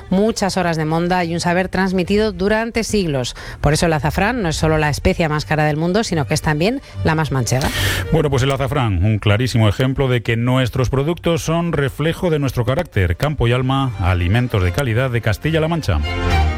muchas horas de monda y un saber transmitido durante siglos. Por eso el azafrán no es solo la especia más cara del mundo, sino que es también la más manchega. Bueno, pues el azafrán, un clarísimo ejemplo de que nuestros productos son reflejo de nuestro carácter. Campo y alma, alimentos de calidad de Castilla-La Mancha.